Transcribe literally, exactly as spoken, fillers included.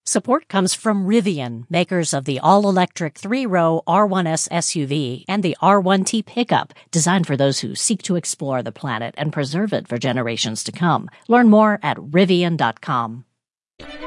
Support comes from Rivian, makers of the all-electric three-row R one S S U V and the R one T pickup, designed for those who seek to explore the planet and preserve it for generations to come. Learn more at rivian dot com.